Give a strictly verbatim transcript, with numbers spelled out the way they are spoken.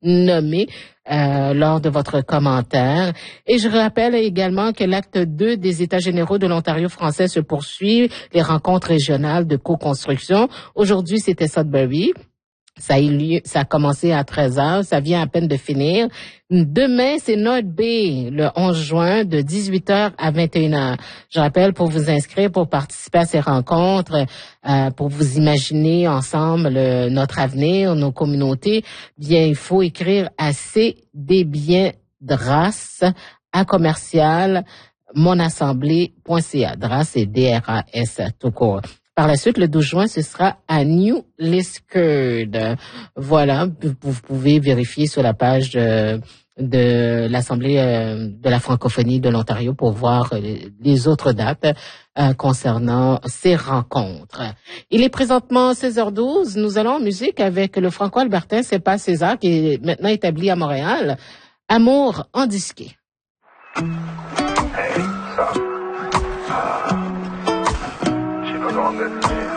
nommés euh, lors de votre commentaire. Et je rappelle également que l'acte deux des États généraux de l'Ontario français se poursuit, les rencontres régionales de co-construction. Aujourd'hui, c'était Sudbury. Ça a eu lieu, ça a commencé à treize heures, ça vient à peine de finir. Demain, c'est North Bay, le onze juin, de dix-huit heures à vingt et une heures. Je rappelle, pour vous inscrire, pour participer à ces rencontres, euh, pour vous imaginer ensemble le, notre avenir, nos communautés, bien, il faut écrire à C des biens D R A S à commercial monassemblée point c a. D R A S, c'est D R A S tout court. Par la suite, le douze juin, ce sera à New Liskeard. Voilà, vous pouvez vérifier sur la page de, de l'Assemblée de la francophonie de l'Ontario pour voir les autres dates euh, concernant ces rencontres. Il est présentement seize heures douze. Nous allons en musique avec le franco-albertain C'est pas César, qui est maintenant établi à Montréal. Amour en disqué. Hey, ça. She forgot this.